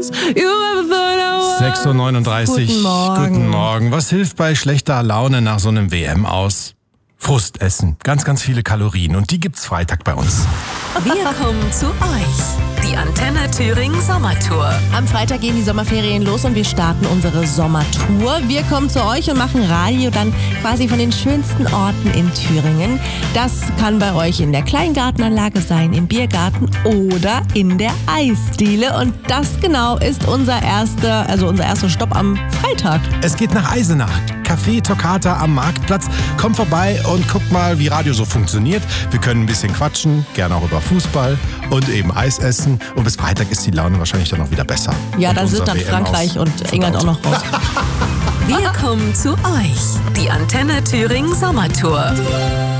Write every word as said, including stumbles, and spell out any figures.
sechs Uhr neununddreißig. Guten Morgen. Guten Morgen. Was hilft bei schlechter Laune nach so einem W M aus? Frustessen. Ganz, ganz viele Kalorien. Und die gibt's Freitag bei uns. Wir kommen zu euch. Die Antenne Thüringen Sommertour. Am Freitag gehen die Sommerferien los und wir starten unsere Sommertour. Wir kommen zu euch und machen Radio dann quasi von den schönsten Orten in Thüringen. Das kann bei euch in der Kleingartenanlage sein, im Biergarten oder in der Eisdiele. Und das genau ist unser erster, also unser erster Stopp am Freitag. Es geht nach Eisenach. Café Toccata am Marktplatz. Kommt vorbei und guckt mal, wie Radio so funktioniert. Wir können ein bisschen quatschen, gerne auch über Fußball und eben Eis essen. Und bis Freitag ist die Laune wahrscheinlich dann auch wieder besser. Ja, und dann sind dann W M Frankreich aus und England auch noch raus. Wir kommen zu euch. Die Antenne Thüringen Sommertour.